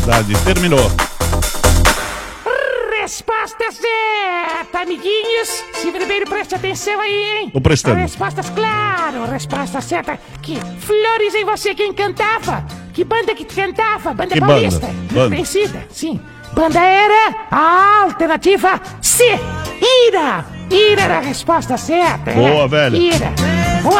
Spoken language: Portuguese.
Terminou. Resposta certa, amiguinhos. Se primeiro preste atenção aí, hein? Tô prestando. Respostas, claro. Resposta certa. Que Flores em Você, quem cantava? Que banda que cantava? Banda Que paulista. banda? Conhecida, sim. Banda era a alternativa C. Ira. Ira era a resposta certa. Boa, velho. Ira.